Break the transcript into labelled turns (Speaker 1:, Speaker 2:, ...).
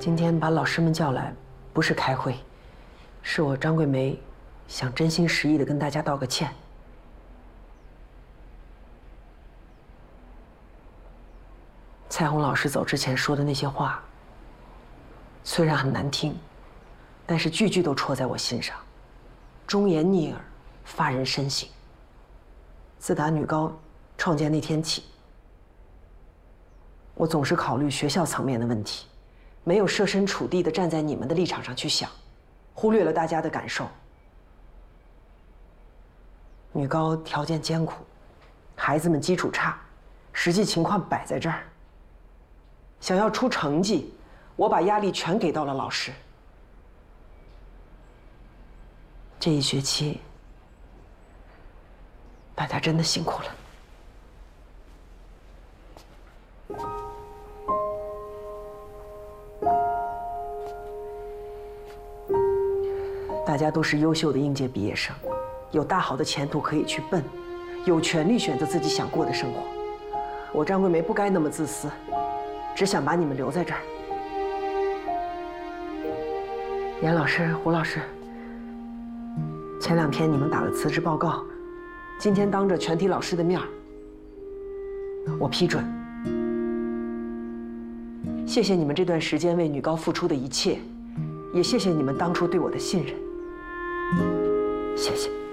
Speaker 1: 今天把老师们叫来，不是开会，是我张桂梅想真心实意的跟大家道个歉。彩虹老师走之前说的那些话，虽然很难听，但是句句都戳在我心上，忠言逆耳，发人深省。自打女高创建那天起，我总是考虑学校层面的问题，没有设身处地的站在你们的立场上去想，忽略了大家的感受。女高条件艰苦，孩子们基础差，实际情况摆在这儿。想要出成绩，我把压力全给到了老师。这一学期，大家真的辛苦了。大家都是优秀的应届毕业生，有大好的前途可以去奔，有权利选择自己想过的生活。我张桂梅不该那么自私，只想把你们留在这儿。严老师、胡老师，前2天你们打了辞职报告，今天当着全体老师的面，我批准。谢谢你们这段时间为女高付出的一切，也谢谢你们当初对我的信任。谢谢。